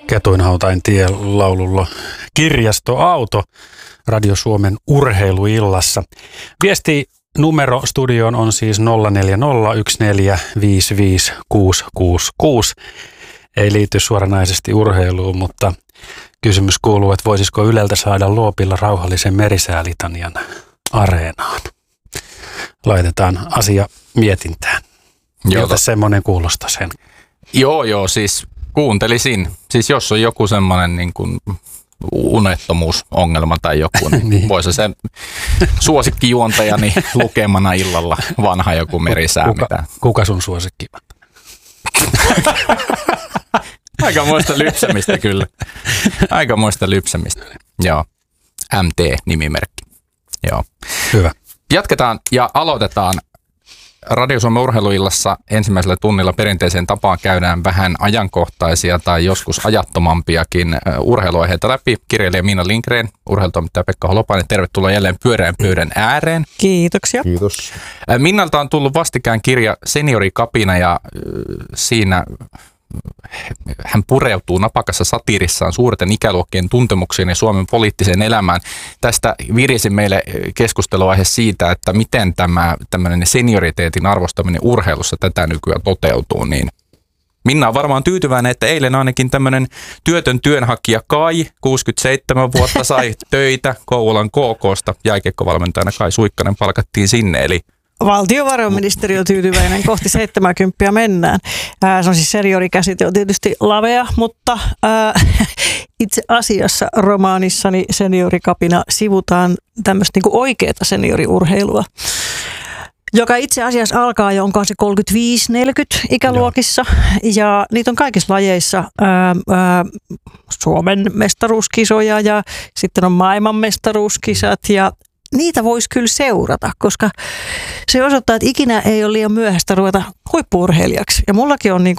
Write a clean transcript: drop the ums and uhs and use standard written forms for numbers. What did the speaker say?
Ketuinhautain tie laululla Kirjastoauto Radio Suomen urheiluillassa. Viesti numero studioon on siis 0401455666. Ei liity suoranaisesti urheiluun, mutta kysymys kuuluu, että voisiko Yleltä saada Luopilla rauhallisen merisäälitanian areenaan. Laitetaan asia mietintään. Miltä semmoinen kuulostaa sen? Joo, siis kuuntelisin. Siis jos on joku semmoinen niin kuin unettomuusongelma tai joku, niin voisi se suosikkijuontajani lukemana illalla vanha joku merisää. Kuka sun suosikki? Aikamoista lypsämistä kyllä. Aikamoista lypsämistä. Joo. MT-nimimerkki. Joo. Hyvä. Jatketaan ja aloitetaan. Radio Suomen urheiluillassa ensimmäisellä tunnilla perinteiseen tapaan käydään vähän ajankohtaisia tai joskus ajattomampiakin urheiluaiheita läpi. Kirjailija Miina Lindgren, urheilutoimittaja Pekka Holopainen, tervetuloa jälleen pyöreän pöydän ääreen. Kiitoksia. Kiitos. Minnalta on tullut vastikään kirja Seniorikapina ja siinä hän pureutuu napakassa satiirissaan suurten ikäluokkien tuntemuksiin ja Suomen poliittiseen elämään. Tästä virisi meille keskusteluaihe siitä, että miten tämä tämmöinen senioriteetin arvostaminen urheilussa tätä nykyään toteutuu. Niin Minna on varmaan tyytyväinen, että eilen ainakin tämmöinen työtön työnhakija Kai, 67 vuotta, sai töitä Kouvolan KK:sta. Jääkiekkovalmentajana Kai Suikkanen palkattiin sinne, eli valtiovarainministeriö on tyytyväinen, kohti 70 mennään. Se on siis seniorikäsite, on tietysti lavea, mutta itse asiassa romaanissani Seniorikapina sivutaan tämmöistä niinku oikeaa senioriurheilua, joka itse asiassa alkaa jo, onkaan se 35-40 ikäluokissa, ja niitä on kaikissa lajeissa Suomen mestaruuskisoja ja sitten on maailmanmestaruuskisat, ja niitä voisi kyllä seurata, koska se osoittaa, että ikinä ei ole liian myöhäistä ruveta huippu-urheilijaksi. Ja mullakin on